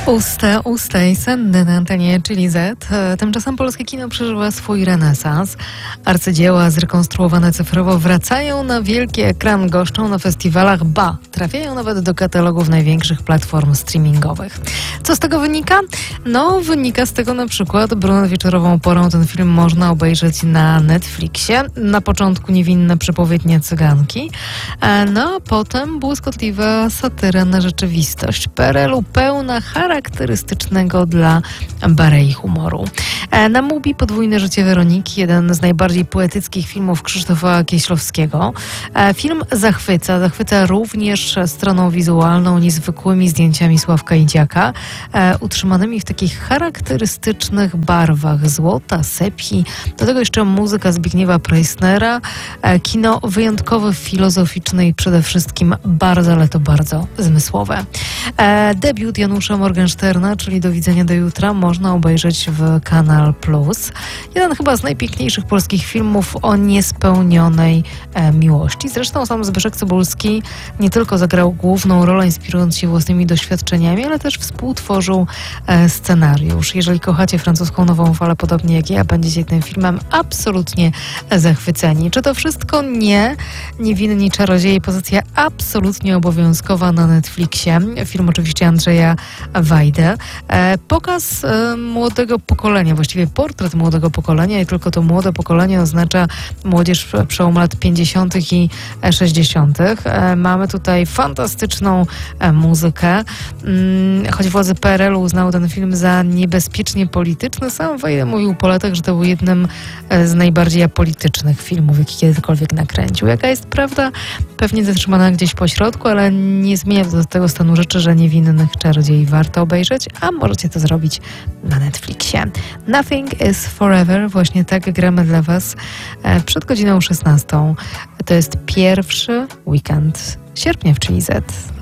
Usta i senny na antenie Chili Z. Tymczasem polskie kino przeżywa swój renesans. Arcydzieła zrekonstruowane cyfrowo wracają na wielki ekran, goszczą na festiwalach, trafiają nawet do katalogów największych platform streamingowych. Co z tego wynika? No, wynika z tego na przykład, Brunet wieczorową porą ten film można obejrzeć na Netflixie. Na początku niewinne przepowiednie cyganki, no a potem błyskotliwa satyra na rzeczywistość. PRL-u pełna charakterystycznego dla Barei humoru. Na Mubi Podwójne życie Weroniki, jeden z najbardziej poetyckich filmów Krzysztofa Kieślowskiego. Film zachwyca również stroną wizualną, niezwykłymi zdjęciami Sławka Idziaka, utrzymanymi w takich charakterystycznych barwach złota, sepii, do tego jeszcze muzyka Zbigniewa Preissnera. Kino wyjątkowo filozoficzne i przede wszystkim bardzo, ale to bardzo zmysłowe. Debiut Janusza Morgensterna, czyli Do widzenia do jutra, można obejrzeć w Kanal Plus. Jeden chyba z najpiękniejszych polskich filmów o niespełnionej miłości. Zresztą sam Zbyszek Cybulski nie tylko zagrał główną rolę, inspirując się własnymi doświadczeniami, ale też współtworzył scenariusz. Jeżeli kochacie francuską nową falę, podobnie jak ja, będziecie tym filmem absolutnie zachwyceni. Czy to wszystko? Nie. Niewinni czarodzieje, pozycja absolutnie obowiązkowa na Netflixie. Film oczywiście Andrzeja Wajdy. Pokaz młodego pokolenia, właściwie portret młodego pokolenia i tylko to młode pokolenie oznacza młodzież przełom lat 50. i 60. Mamy tutaj fantastyczną muzykę. Choć władze PRL-u uznały ten film za niebezpiecznie polityczny, sam Wajda mówił po latach, że to był jednym z najbardziej apolitycznych filmów, jaki kiedykolwiek nakręcił. Jaka jest prawda? Pewnie zatrzymana gdzieś po środku, ale nie zmienia do tego stanu rzeczy, że Niewinnych czarodziei warto obejrzeć, a możecie to zrobić na Netflixie. Nothing is forever. Właśnie tak gramy dla Was przed godziną 16. To jest pierwszy weekend sierpnia w Chili Z.